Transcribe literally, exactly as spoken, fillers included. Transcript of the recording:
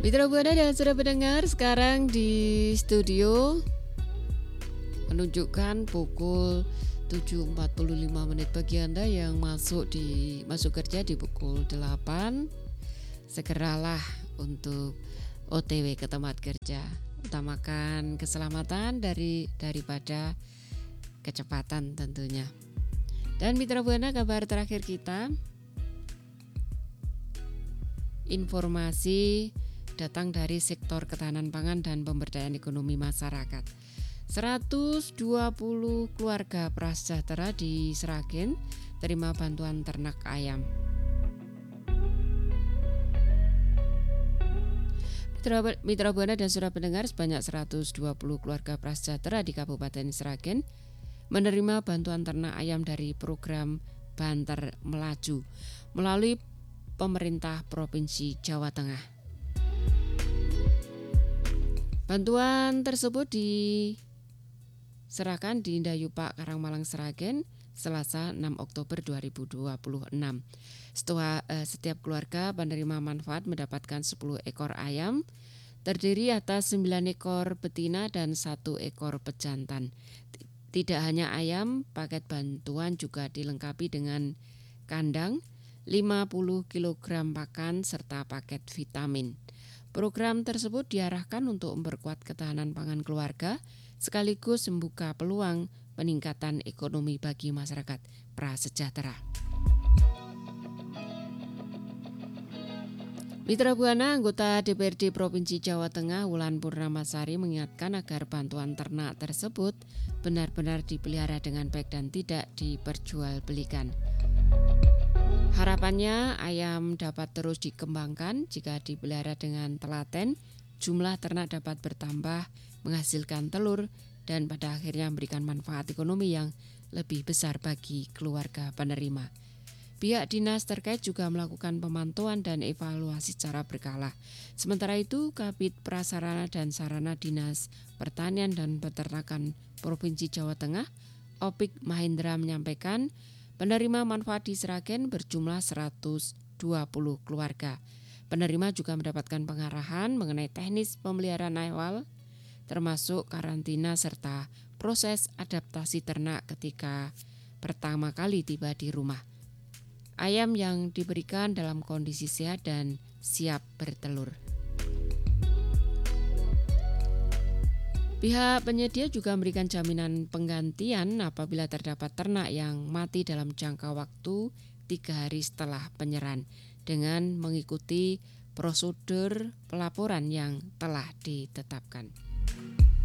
Mitra Buana dan saudara pendengar, sekarang di studio menunjukkan pukul tujuh empat puluh lima menit bagi Anda yang masuk di masuk kerja di pukul delapan. Segeralah untuk O T W ke tempat kerja. Utamakan keselamatan dari daripada kecepatan tentunya. Dan Mitra Buana, kabar terakhir kita, informasi datang dari sektor ketahanan pangan dan pemberdayaan ekonomi masyarakat. seratus dua puluh keluarga prasejahtera di Sragen terima bantuan ternak ayam. Mitra, Mitra Buana dan saudara pendengar, sebanyak seratus dua puluh keluarga prasejahtera di Kabupaten Sragen menerima bantuan ternak ayam dari program Banter Melaju melalui pemerintah Provinsi Jawa Tengah. Bantuan tersebut diserahkan di Indayupak Karangmalang Sragen Selasa enam Oktober dua ribu dua puluh enam. Setelah, eh, setiap keluarga penerima manfaat mendapatkan sepuluh ekor ayam, terdiri atas sembilan ekor betina dan satu ekor pejantan. Tidak hanya ayam, paket bantuan juga dilengkapi dengan kandang, lima puluh kilogram pakan, serta paket vitamin. Program tersebut diarahkan untuk memperkuat ketahanan pangan keluarga, sekaligus membuka peluang peningkatan ekonomi bagi masyarakat prasejahtera. Mitra Buana, anggota D P R D Provinsi Jawa Tengah Wulan Purnamasari mengingatkan agar bantuan ternak tersebut benar-benar dipelihara dengan baik dan tidak diperjualbelikan. Harapannya ayam dapat terus dikembangkan. Jika dipelihara dengan telaten, jumlah ternak dapat bertambah, menghasilkan telur, dan pada akhirnya memberikan manfaat ekonomi yang lebih besar bagi keluarga penerima. Pihak dinas terkait juga melakukan pemantauan dan evaluasi secara berkala. Sementara itu, Kabid Prasarana dan Sarana Dinas Pertanian dan Peternakan Provinsi Jawa Tengah, Opik Mahendra, menyampaikan penerima manfaat di Sragen berjumlah seratus dua puluh keluarga. Penerima juga mendapatkan pengarahan mengenai teknis pemeliharaan awal, termasuk karantina serta proses adaptasi ternak ketika pertama kali tiba di rumah. Ayam yang diberikan dalam kondisi sehat dan siap bertelur. Pihak penyedia juga memberikan jaminan penggantian apabila terdapat ternak yang mati dalam jangka waktu tiga hari setelah penyerahan dengan mengikuti prosedur pelaporan yang telah ditetapkan.